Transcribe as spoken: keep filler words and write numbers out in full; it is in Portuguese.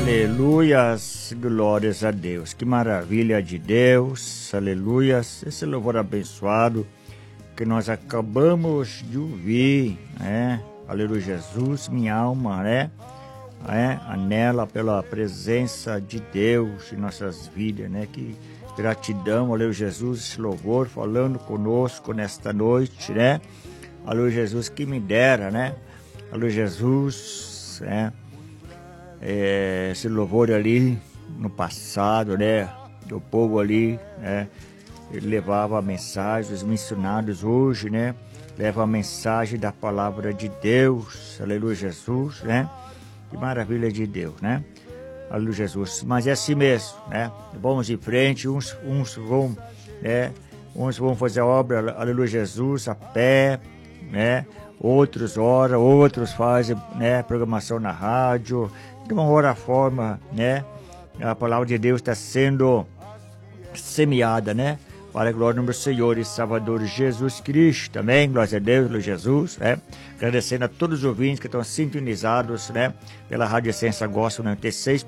Aleluias, glórias a Deus, que maravilha de Deus, aleluias, esse louvor abençoado que nós acabamos de ouvir, né? Aleluia, Jesus, minha alma, né? É, anela pela presença de Deus em nossas vidas, né? Que gratidão, aleluia, Jesus, esse louvor falando conosco nesta noite, né? Aleluia, Jesus, que me dera, né? Aleluia, Jesus, né? É, esse louvor ali no passado, né? Do povo ali, né? Ele levava a mensagem, os missionários hoje, né? Leva a mensagem da palavra de Deus, aleluia, Jesus, né? Que maravilha de Deus, né? Aleluia, Jesus. Mas é assim mesmo, né? Vamos em frente, uns, uns vão, né? Uns vão fazer a obra, aleluia, Jesus, a pé, né? Outros oram, outros fazem, né? Programação na rádio, de uma outra forma, né? A palavra de Deus está sendo semeada, né? Para a glória do meu Senhor e Salvador Jesus Cristo, também, glória a Deus, glória a Jesus, né? Agradecendo a todos os ouvintes que estão sintonizados, né? Pela Rádio Essência Gospel noventa e seis